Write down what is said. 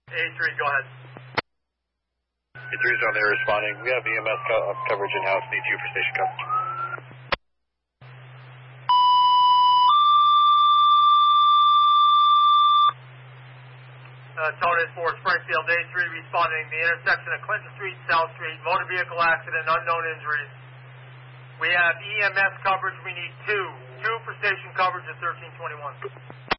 A3, go ahead. A3's on there responding. We have EMS coverage in-house. Need you for station coverage. Tony for Springfield, A3 responding. The intersection of Clinton Street, South Street, motor vehicle accident, unknown injuries. We have EMS coverage. We need two for station coverage at 1321.